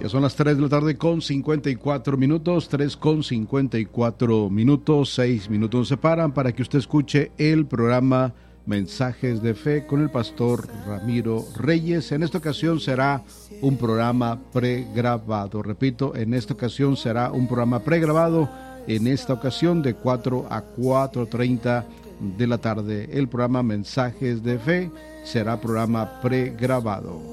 Ya son las 3 de la tarde con 54 minutos, 3 con 54 minutos, 6 minutos nos separan para que usted escuche el programa Mensajes de Fe con el pastor Ramiro Reyes. En esta ocasión será un programa pregrabado. Repito, en esta ocasión será un programa pregrabado. En esta ocasión de 4 a 4:30 de la tarde. El programa Mensajes de Fe será programa pregrabado.